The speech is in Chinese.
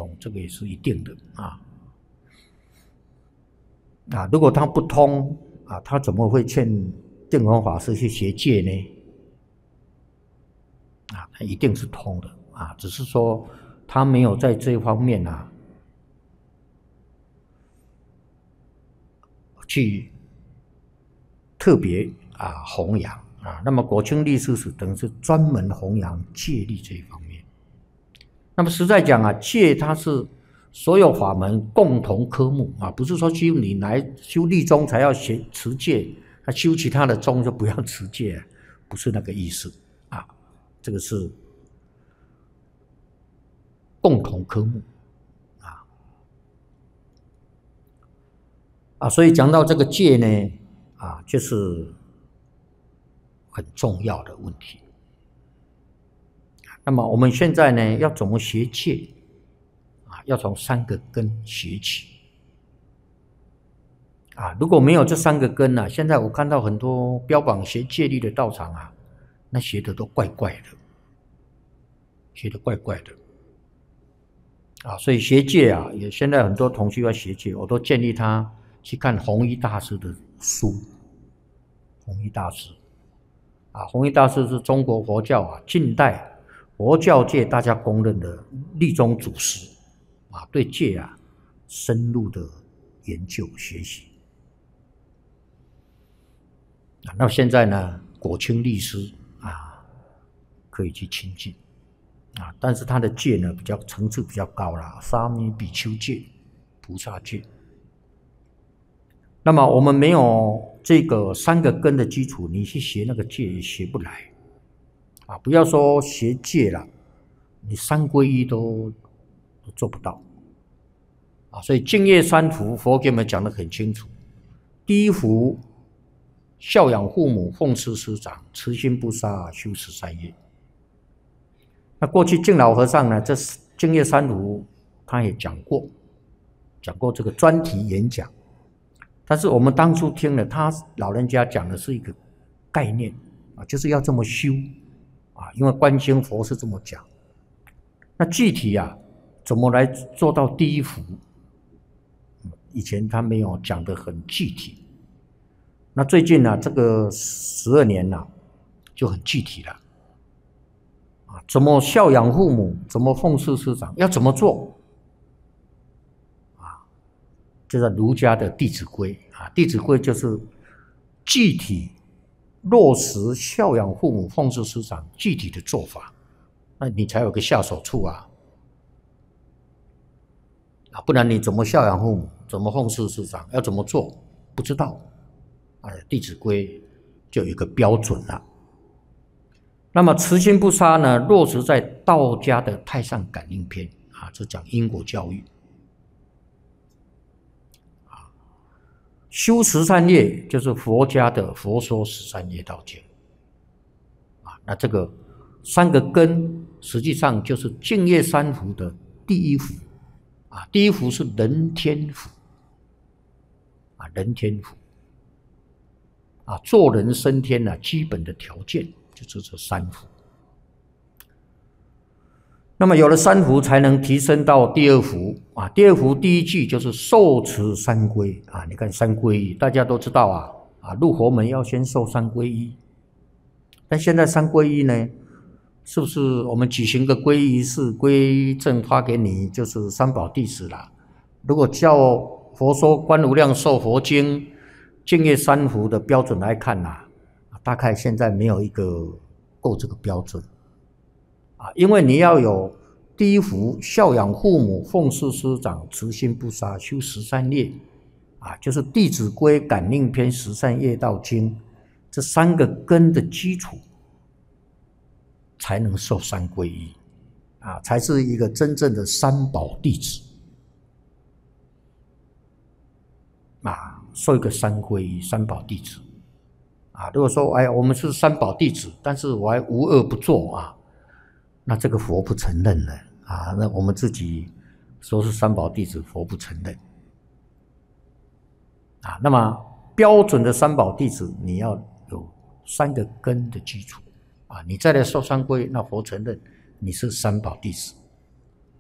通，这个也是一定的如果他不通他怎么会劝定光法师去学戒呢？他一定是通的只是说他没有在这方面去特别弘扬那么果清律师是等于是专门弘扬戒律这一方面。那么实在讲戒它是所有法门共同科目不是说只有你来修律宗才要持戒，修其他的宗就不要持戒，不是那个意思这个是共同科目所以讲到这个戒呢就是很重要的问题。那么我们现在呢要怎么学戒要从3个根学起如果没有这3个根现在我看到很多标榜学戒律的道场那学的都怪怪的，所以学戒也现在很多同学要学戒，我都建议他去看弘一大师的书。弘一大师弘一大师是中国佛教近代佛教界大家公认的律宗祖师对戒深入的研究学习那现在呢果清律师可以去亲近但是他的戒呢比较层次比较高啦，沙弥比丘戒、菩萨戒。那么我们没有这个3个根的基础，你去学那个戒也学不来不要说学戒了，你3皈依都做不到所以净业3福佛给我们讲得很清楚。第一福，孝养父母，奉事师长，慈心不杀，修13业。那过去净老和尚呢，这净业3福他也讲过这个专题演讲，但是我们当初听了他老人家讲的是一个概念就是要这么修因为观心佛是这么讲。那具体怎么来做到第一福？以前他没有讲得很具体。那最近这个12年就很具体了怎么孝养父母，怎么奉事师长，要怎么做这是儒家的《弟子规》《弟子规》就是具体落实孝养父母、奉事师长具体的做法，那你才有个下手处不然你怎么孝养父母，怎么奉事师长，要怎么做不知道《弟子规》就有一个标准了。那么慈心不杀呢，落实在道家的太上感应篇这讲因果教育修13业就是佛家的佛说13业道经那这个3个根实际上就是净业3福的第一福第一福是人天福人天福做人升天基本的条件就是这3福。那么有了3福才能提升到第2福第2福第一句就是受持3皈你看3皈依大家都知道入佛门要先受3皈依，但现在3皈依呢，是不是我们举行个皈依仪式，皈依证发给你就是三宝弟子啦？如果照佛说观无量寿佛经净业3福的标准来看大概现在没有一个够这个标准因为你要有第一福孝养父母，奉事师长，慈心不杀，修13业就是《弟子规》感应篇13业道经这3个根的基础，才能受3皈依才是一个真正的三宝弟子受一个3皈依三宝弟子如果说我们是三宝弟子，但是我还无恶不作那这个佛不承认了那我们自己说是三宝弟子，佛不承认那么标准的三宝弟子，你要有3个根的基础你再来受3皈，那佛承认你是三宝弟子